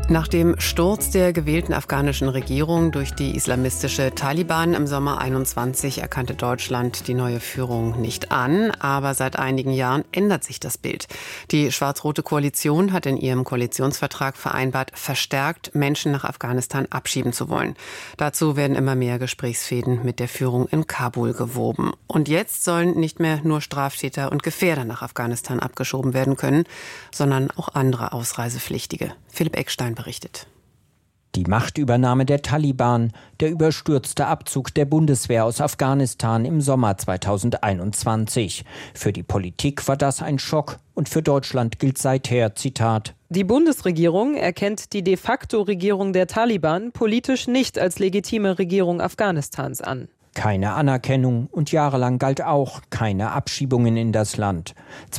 Nach dem Sturz der gewählten afghanischen Regierung durch die islamistische Taliban im Sommer 2021 erkannte Deutschland die neue Führung nicht an. Aber seit einigen Jahren ändert sich das Bild. Die schwarz-rote Koalition hat in ihrem Koalitionsvertrag vereinbart, verstärkt Menschen nach Afghanistan abschieben zu wollen. Dazu werden immer mehr Gesprächsfäden mit der Führung in Kabul gewoben. Und jetzt sollen nicht mehr nur Straftäter und Gefährder nach Afghanistan abgeschoben werden können, sondern auch andere Ausreisepflichtige. Philipp Eckstein berichtet. Die Machtübernahme der Taliban, der überstürzte Abzug der Bundeswehr aus Afghanistan im Sommer 2021. Für die Politik war das ein Schock und für Deutschland gilt seither, Zitat: Die Bundesregierung erkennt die de facto Regierung der Taliban politisch nicht als legitime Regierung Afghanistans an. Keine Anerkennung und jahrelang galt auch keine Abschiebungen in das Land.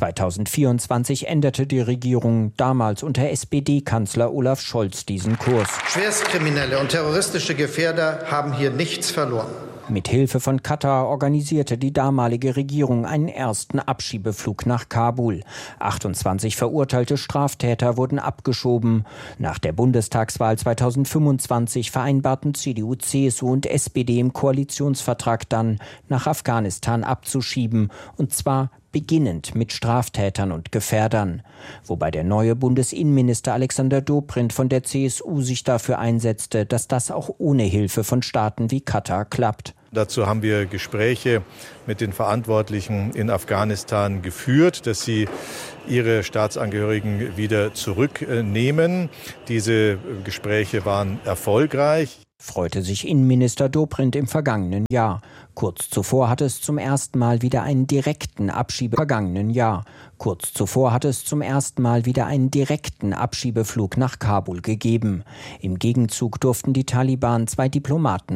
2024 änderte die Regierung damals unter SPD-Kanzler Olaf Scholz diesen Kurs. Schwerstkriminelle und terroristische Gefährder haben hier nichts verloren. Mit Hilfe von Katar organisierte die damalige Regierung einen ersten Abschiebeflug nach Kabul. 28 verurteilte Straftäter wurden abgeschoben. Nach der Bundestagswahl 2025 vereinbarten CDU, CSU und SPD im Koalitionsvertrag dann, nach Afghanistan abzuschieben, und zwar beginnend mit Straftätern und Gefährdern. Wobei der neue Bundesinnenminister Alexander Dobrindt von der CSU sich dafür einsetzte, dass das auch ohne Hilfe von Staaten wie Katar klappt. Dazu haben wir Gespräche mit den Verantwortlichen in Afghanistan geführt, dass sie ihre Staatsangehörigen wieder zurücknehmen. Diese Gespräche waren erfolgreich. Freute sich Innenminister Dobrindt im vergangenen Jahr. Kurz zuvor hatte es zum ersten Mal wieder einen direkten Abschiebeflug nach Kabul gegeben. Im Gegenzug durften die Taliban 2 Diplomaten